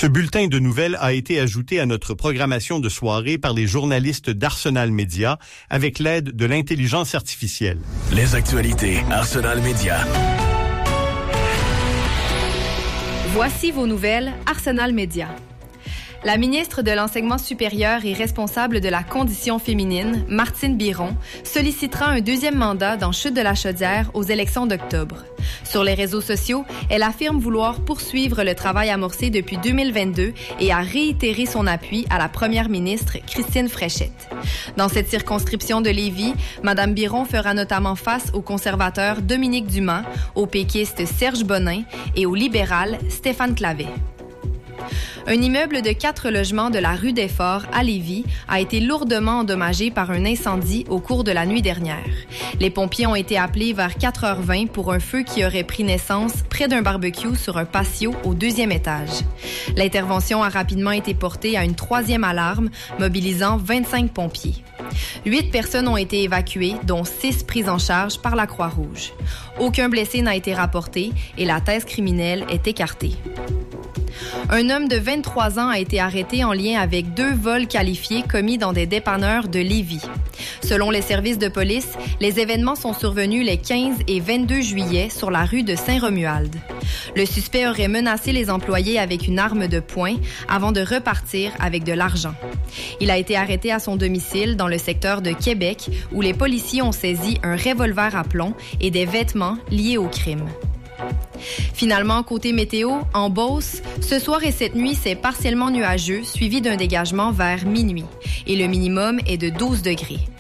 Ce bulletin de nouvelles a été ajouté à notre programmation de soirée par les journalistes d'Arsenal Média avec l'aide de l'intelligence artificielle. Les actualités Arsenal Média. Voici vos nouvelles Arsenal Média. La ministre de l'Enseignement supérieur et responsable de la condition féminine, Martine Biron, sollicitera un deuxième mandat dans Chute de la Chaudière aux élections d'octobre. Sur les réseaux sociaux, elle affirme vouloir poursuivre le travail amorcé depuis 2022 et a réitéré son appui à la première ministre Christine Fréchette. Dans cette circonscription de Lévis, Mme Biron fera notamment face au conservateur Dominique Dumas, au péquiste Serge Bonin et au libéral Stéphane Clavet. Un immeuble de 4 logements de la rue des Forts à Lévis a été lourdement endommagé par un incendie au cours de la nuit dernière. Les pompiers ont été appelés vers 4h20 pour un feu qui aurait pris naissance près d'un barbecue sur un patio au 2e étage. L'intervention a rapidement été portée à une 3e alarme, mobilisant 25 pompiers. 8 personnes ont été évacuées, dont 6 prises en charge par la Croix-Rouge. Aucun blessé n'a été rapporté et la thèse criminelle est écartée. Un homme de 23 ans a été arrêté en lien avec 2 vols qualifiés commis dans des dépanneurs de Lévis. Selon les services de police, les événements sont survenus les 15 et 22 juillet sur la rue de Saint-Romuald. Le suspect aurait menacé les employés avec une arme de poing avant de repartir avec de l'argent. Il a été arrêté à son domicile dans le secteur de Québec où les policiers ont saisi un revolver à plomb et des vêtements liés au crime. Finalement, côté météo, en Beauce, ce soir et cette nuit, c'est partiellement nuageux, suivi d'un dégagement vers minuit. Et le minimum est de 12 degrés.